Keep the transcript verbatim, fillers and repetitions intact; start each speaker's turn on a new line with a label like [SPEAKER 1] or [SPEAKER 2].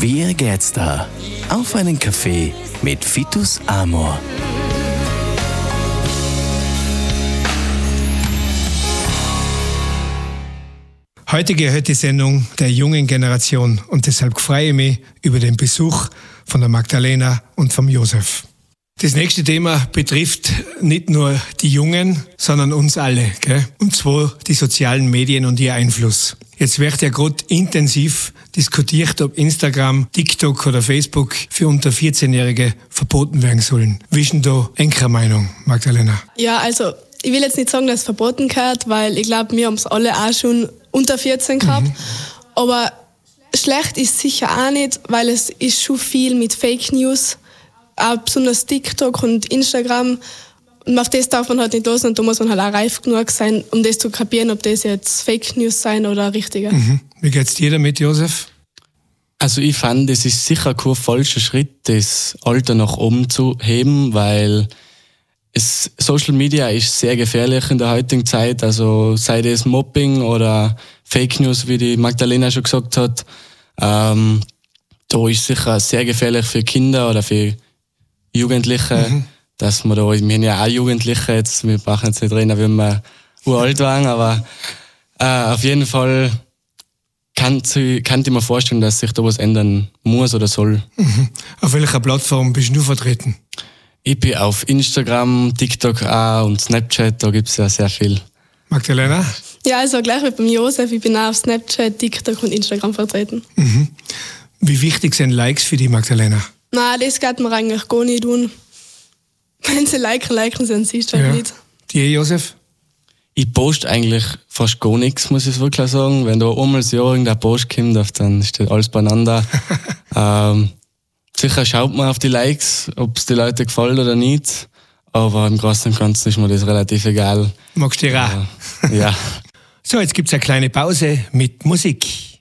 [SPEAKER 1] Wie geht's da? Auf einen Kaffee mit Fitus Amor.
[SPEAKER 2] Heute gehört die Sendung der jungen Generation und deshalb freue ich mich über den Besuch von der Magdalena und vom Josef. Das nächste Thema betrifft nicht nur die Jungen, sondern uns alle, gell? Und zwar die sozialen Medien und ihr Einfluss. Jetzt wird ja gerade intensiv diskutiert, ob Instagram, TikTok oder Facebook für unter vierzehn-Jährige verboten werden sollen. Wie ist denn da eure Meinung, Magdalena?
[SPEAKER 3] Ja, also ich will jetzt nicht sagen, dass es verboten gehört, weil ich glaube, wir haben es alle auch schon unter vierzehn gehabt. Mhm. Aber schlecht ist sicher auch nicht, weil es ist schon viel mit Fake News, auch besonders TikTok und Instagram. Und auf das darf man halt nicht los und da muss man halt auch reif genug sein, um das zu kapieren, ob das jetzt Fake News sein oder richtige.
[SPEAKER 2] Mhm. Wie geht's dir damit, Josef?
[SPEAKER 4] Also ich fand, es ist sicher kein falscher Schritt, das Alter nach oben zu heben, weil es, Social Media ist sehr gefährlich in der heutigen Zeit. Also sei das Mobbing oder Fake News, wie die Magdalena schon gesagt hat, ähm, da ist sicher sehr gefährlich für Kinder oder für Jugendliche, mhm. dass man da, wir haben ja auch Jugendliche jetzt, wir brauchen jetzt nicht reden, wie wir uralt waren, aber äh, auf jeden Fall kann, kann ich mir vorstellen, dass sich da was ändern muss oder soll.
[SPEAKER 2] Mhm. Auf welcher Plattform bist du vertreten?
[SPEAKER 4] Ich bin auf Instagram, TikTok auch und Snapchat, da gibt es ja sehr viel.
[SPEAKER 2] Magdalena?
[SPEAKER 3] Ja, also gleich wie beim Josef, ich bin auch auf Snapchat, TikTok und Instagram vertreten.
[SPEAKER 2] Mhm. Wie wichtig sind Likes für die Magdalena?
[SPEAKER 3] Nein, das geht mir eigentlich gar nicht tun. Wenn sie liken, liken sie, dann siehst du halt
[SPEAKER 2] ja.
[SPEAKER 3] nicht.
[SPEAKER 2] Dir, Josef?
[SPEAKER 4] Ich poste eigentlich fast gar nichts, muss ich wirklich sagen. Wenn da einmal das Jahr irgendein Post kommt, dann steht alles beieinander. ähm, sicher schaut man auf die Likes, ob es den Leuten gefällt oder nicht. Aber im Großen und Ganzen ist mir das relativ egal.
[SPEAKER 2] Magst du dir auch?
[SPEAKER 4] Äh, ja.
[SPEAKER 2] So, jetzt gibt's eine kleine Pause mit Musik.